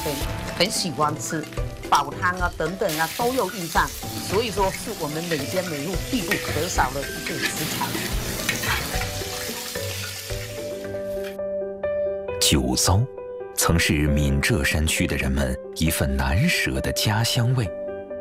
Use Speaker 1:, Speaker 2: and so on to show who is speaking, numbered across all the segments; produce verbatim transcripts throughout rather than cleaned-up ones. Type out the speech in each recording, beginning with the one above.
Speaker 1: 很很喜歡吃，煲湯啊等等啊都有用上，所以說是我們每間每戶必不可少的一種食材。
Speaker 2: 酒糟曾是閩浙山區的人們一份難捨的家鄉味。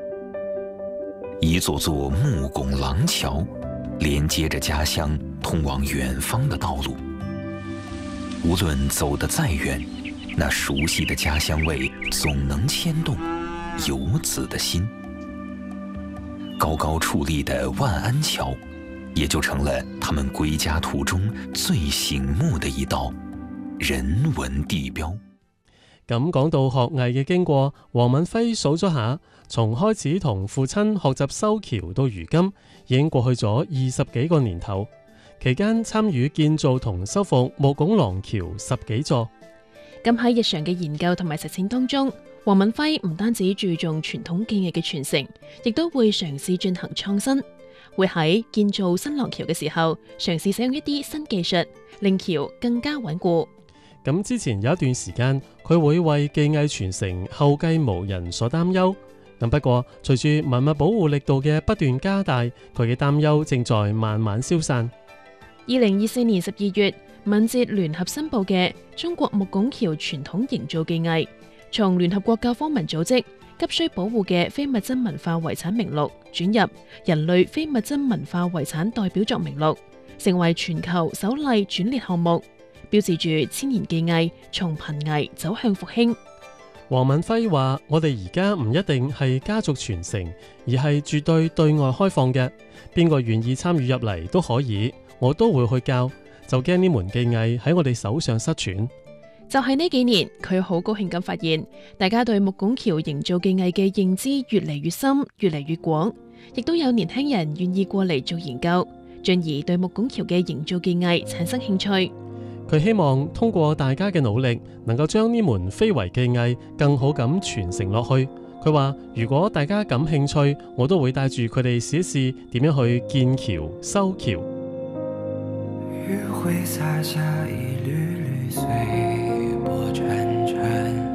Speaker 2: 一座座木拱廊橋連接着家鄉通往遠方的道路，無論走得再遠，那熟悉的家鄉味總能牽動游子的心。高高矗立的萬安橋也就成了他們歸家途中最醒目的一道人文地標。
Speaker 3: 咁講到學藝嘅經過，黃敏輝數咗下，從開始同父親學習修橋到如今，已經過去咗二十幾個年頭。期間參與建造同修復木拱廊橋十幾座。
Speaker 4: 咁喺日常嘅研究同埋實踐當中，黃敏輝唔單止注重傳統技藝嘅傳承，亦都會嘗試進行創新，會喺建造新廊橋嘅時候嘗試使用一啲新技術，令橋更加穩固。
Speaker 3: 咁之前有一段時間，佢會為技藝傳承後繼無人所擔憂。咁不過隨住文物保護力度嘅不斷加大，佢嘅擔憂正在慢慢消散。
Speaker 4: 二零二四年十二月，敏捷聯合申報嘅中國木拱橋傳統營造技藝，從聯合國教科文組織急需保護嘅非物質文化遺產名錄轉入人類非物質文化遺產代表作名錄，成為全球首例轉列項目，標誌住千年技藝從瀕危走向復興。
Speaker 3: 黃敏輝話：我哋而家唔一定係家族傳承，而係絕對對外開放嘅，邊個願意參與入嚟都可以，我都會去教。就驚呢門技藝喺我哋手上失傳。
Speaker 4: 就係呢幾年，佢好高興咁發現，大家對木拱橋營造技藝嘅認知越嚟越深，越嚟越廣，亦都有年輕人願意過嚟做研究，進而對木拱橋嘅營造技藝產生興趣。
Speaker 3: 佢希望通過大家嘅努力，能夠將呢門非遺技藝更好咁傳承落去。佢話：如果大家感興趣，我都會帶住佢哋試一試點樣去建橋、修橋。
Speaker 5: 雨會灑下一縷縷隨波潺潺